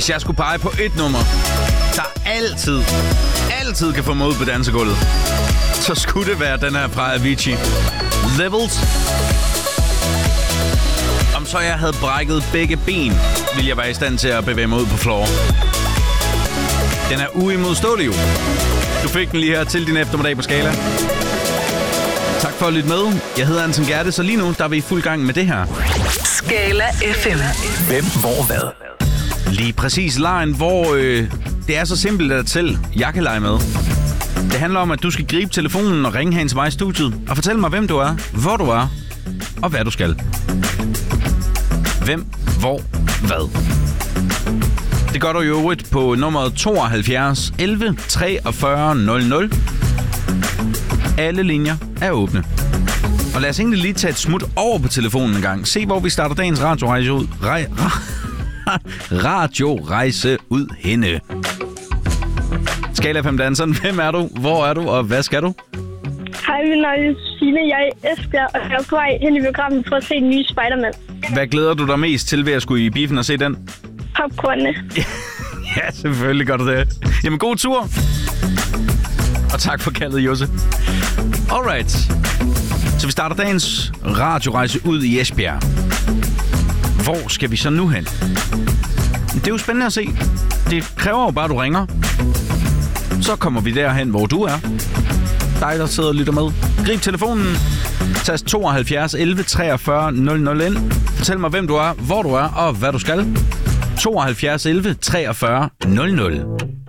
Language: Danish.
Hvis jeg skulle pege på et nummer, der altid kan få mig ud på dansegulvet, så skulle det være den her fra Avicii. Levels. Om så jeg havde brækket begge ben, ville jeg være i stand til at bevæge mig ud på floor. Den er uimodståelig jo. Du fik den lige her til din eftermiddag på Skala. Tak for at lytte med. Jeg hedder Anton Gertes, så lige nu der er vi i fuld gang med det her. Skala FM. Hvem, hvor, hvad? Lige præcis lejen, hvor det er så simpelt, at selv jeg kan lege med. Det handler om, at du skal gribe telefonen og ringe hen til mig i studiet og fortælle mig, hvem du er, hvor du er og hvad du skal. Hvem, hvor, hvad? Det gør du i øvrigt på nummeret 72 11 43 00. Alle linjer er åbne. Og lad os egentlig lige tage et smut over på telefonen en gang. Se, hvor vi starter dagens radiorejse ud. Radiorejse ud henne. Skala 5 danseren. Hvem er du? Hvor er du? Og hvad skal du? Hej, min navn er Signe. Jeg er Esbjerg, og jeg er på vej hen i biografen for at se den nye Spider-Man. Hvad glæder du dig mest til ved at skulle i biffen og se den? Popcornene. Ja, selvfølgelig gør du det. Jamen, god tur. Og tak for kaldet, Josse. Alright. Så vi starter dagens radiorejse ud i Esbjerg. Hvor skal vi så nu hen? Det er jo spændende at se. Det kræver jo bare, at du ringer. Så kommer vi derhen, hvor du er. Dig, der sidder og lytter med. Grib telefonen. Tast 72 11 43 00 ind. Fortæl mig, hvem du er, hvor du er og hvad du skal. 72 11 43 00.